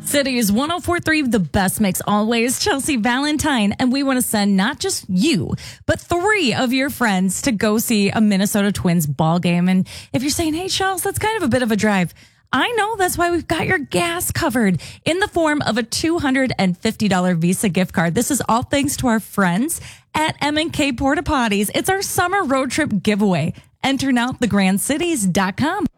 Cities 1043, the best mix always. Chelsea Valentine. And we want to send not just you, but 3 of your friends to go see a Minnesota Twins ball game. And if you're saying, hey, Chels, that's kind of a bit of a drive. I know, that's why we've got your gas covered in the form of a $250 Visa gift card. This is all thanks to our friends at M&K Porta Potties. It's our summer road trip giveaway. Enter now at thegrandcities.com.